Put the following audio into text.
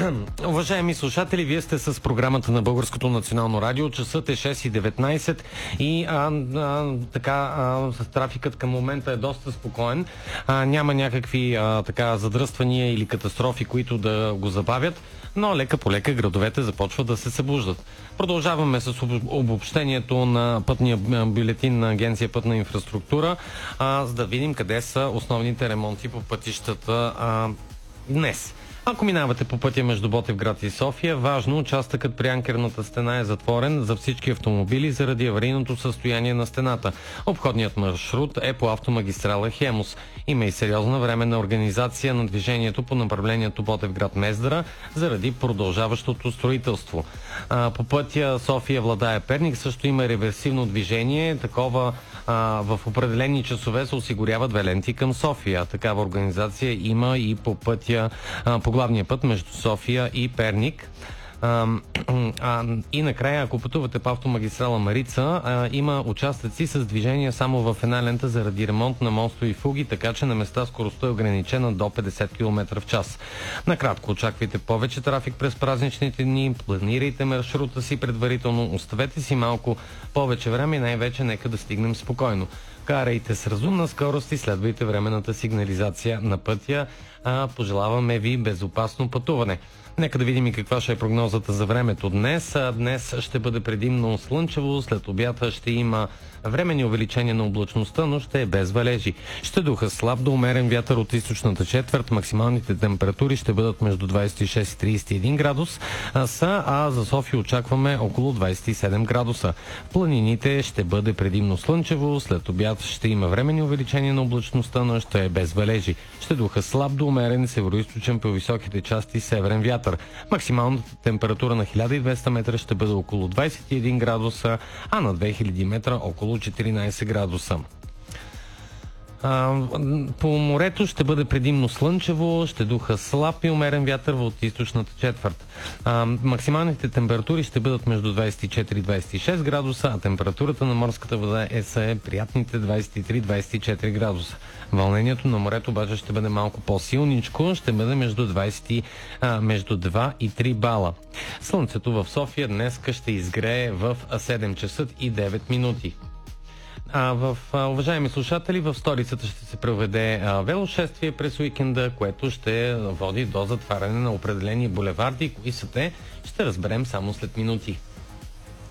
Уважаеми слушатели, вие сте с програмата на Българското национално радио. Часът е 6:19 и трафикът към момента е доста спокоен. Няма някакви задръствания или катастрофи, които да го забавят, но лека по лека градовете започват да се събуждат. Продължаваме с обобщението на пътния бюлетин на Агенция Пътна инфраструктура, за да видим къде са основните ремонти по пътищата днес. Ако минавате по пътя между Ботевград и София, важно, участъкът при анкерната стена е затворен за всички автомобили заради аварийното състояние на стената. Обходният маршрут е по автомагистрала Хемус. Има и сериозна временна организация на движението по направлението Ботевград-Мездра заради продължаващото строителство. По пътя София-Владая-Перник също има реверсивно движение. Такова в определени часове се осигурява две ленти към София. Такава организация има и по пътя, по главния път между София и Перник. И накрая, ако пътувате по автомагистрала Марица, има участъци с движение само в една лента заради ремонт на мостови фуги, така че на места скоростта е ограничена до 50 км в час. Накратко, очаквайте повече трафик през празничните дни, планирайте маршрута си предварително, оставете си малко повече време и най-вече нека да стигнем спокойно. Карайте с разумна скорост и следвайте временната сигнализация на пътя. Пожелаваме ви безопасно пътуване. Нека да видим и каква ще е прогнозата за времето днес. Днес ще бъде предимно слънчево, след обяда ще има временни увеличения на облачността, но ще е без валежи. Ще духа слаб до умерен вятър от източната четвърт. Максималните температури ще бъдат между 26 и 31 градус, а за София очакваме около 27 градуса. В планините ще бъде предимно слънчево, след обяд ще има временни увеличения на облачността, но ще е без валежи. Ще духа слаб до умерен североизточен по високите части северен вятър. Максималната температура на 1200 метра ще бъде около 21 градуса, а на 2000 метра около 14 градуса. По морето ще бъде предимно слънчево, ще духа слаб и умерен вятър от източната четвърт. Максималните температури ще бъдат между 24 и 26 градуса, а температурата на морската вода е приятните 23-24 градуса. Вълнението на морето обаче ще бъде малко по-силничко, ще бъде между 2 и 3 бала. Слънцето в София днеска ще изгрее в 7 часа и 9 минути. Уважаеми слушатели, в столицата ще се проведе велошествие през уикенда, което ще води до затваряне на определени булеварди. Кои са те, ще разберем само след минути.